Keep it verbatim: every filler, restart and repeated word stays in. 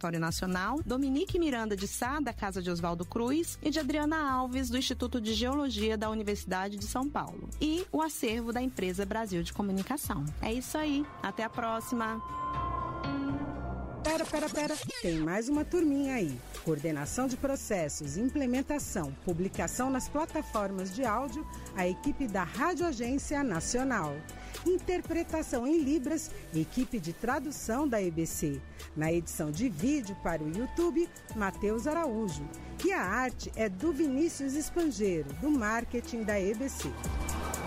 Laboratório Nacional, Dominique Miranda de Sá, da Casa de Oswaldo Cruz, e de Adriana Alves, do Instituto de Geologia da Universidade de São Paulo. E o acervo da empresa Brasil de Comunicação. É isso aí. Até a próxima. Pera, pera, pera. Tem mais uma turminha aí. Coordenação de processos, implementação, publicação nas plataformas de áudio, a equipe da Rádio Agência Nacional. Interpretação em Libras, equipe de tradução da E B C. Na edição de vídeo para o YouTube, Matheus Araújo. E a arte é do Vinícius Espangeiro, do marketing da E B C.